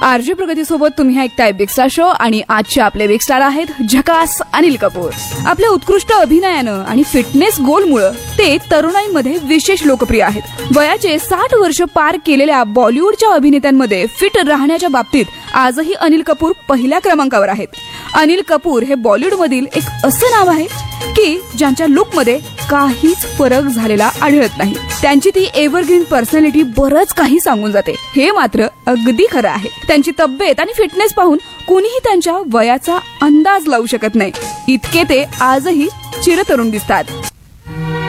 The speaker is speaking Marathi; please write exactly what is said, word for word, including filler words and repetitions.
आरजे प्रगती सोबत तुम्ही ऐकताय बिग स्टार शो आणि आजचे आपले बिग स्टार आहेत झकास अनिल कपूर. आपल्या उत्कृष्ट अभिनयानं आणि फिटनेस गोलमुळे ते तरुणाईमध्ये विशेष लोकप्रिय आहेत. वयाचे साठ वर्ष पार केलेल्या बॉलिवूडच्या अभिनेत्यांमध्ये फिट राहण्याच्या बाबतीत आजही अनिल कपूर पहिल्या क्रमांकावर आहेत. अनिल कपूर हे बॉलिवूडमधील एक असं नाव आहे की ज्यांच्या लुकमध्ये काहीच फरक झालेला आढळत नाही. त्यांची ती एव्हरग्रीन पर्सनॅलिटी बरंच काही सांगून जाते. हे मात्र अगदी खरं आहे. त्यांची तब्येत आणि फिटनेस पाहून कुणीही त्यांच्या वयाचा अंदाज लावू शकत नाही. इतके ते आजही चिरतरुण दिसतात.